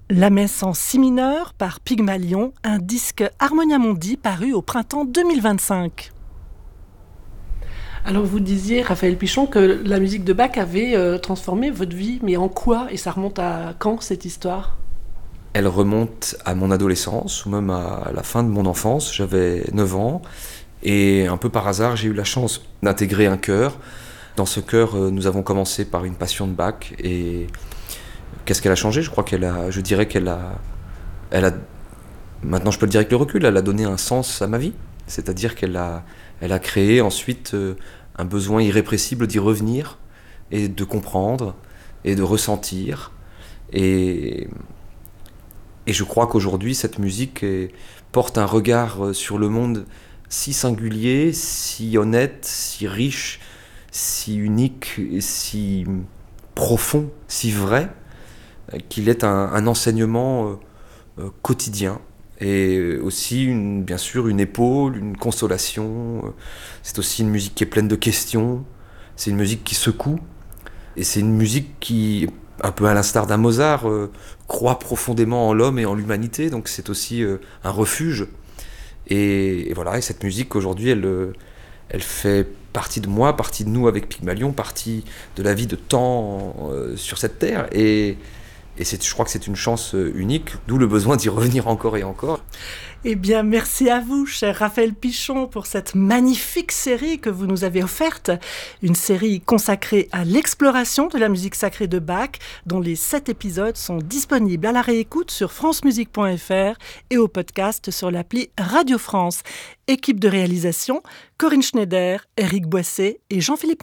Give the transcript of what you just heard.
La messe en si mineur par Pygmalion, un disque Harmonia Mundi paru au printemps 2025. Alors vous disiez, Raphaël Pichon, que la musique de Bach avait transformé votre vie, mais en quoi? Et ça remonte à quand cette histoire? Elle remonte à mon adolescence, ou même à la fin de mon enfance. J'avais 9 ans, et un peu par hasard, j'ai eu la chance d'intégrer un chœur. Dans ce chœur, nous avons commencé par une passion de Bach, et qu'est-ce qu'elle a changé? Je dirais elle a, maintenant je peux le dire avec le recul, elle a donné un sens à ma vie. C'est-à-dire elle a créé ensuite un besoin irrépressible d'y revenir, et de comprendre, et de ressentir. Et je crois qu'aujourd'hui, cette musique porte un regard sur le monde si singulier, si honnête, si riche, si unique, et si profond, si vrai, qu'il est un enseignement quotidien. Et aussi, bien sûr, une épaule, une consolation. C'est aussi une musique qui est pleine de questions. C'est une musique qui secoue. Et c'est une musique qui, un peu à l'instar d'un Mozart, croit profondément en l'homme et en l'humanité. Donc c'est aussi un refuge. Et voilà, et cette musique aujourd'hui, elle fait partie de moi, partie de nous avec Pygmalion, partie de la vie de temps sur cette terre. Et je crois que c'est une chance unique, d'où le besoin d'y revenir encore et encore. Eh bien, merci à vous, cher Raphaël Pichon, pour cette magnifique série que vous nous avez offerte. Une série consacrée à l'exploration de la musique sacrée de Bach, dont les 7 épisodes sont disponibles à la réécoute sur francemusique.fr et au podcast sur l'appli Radio France. Équipe de réalisation, Corinne Schneider, Éric Boisset et Jean-Philippe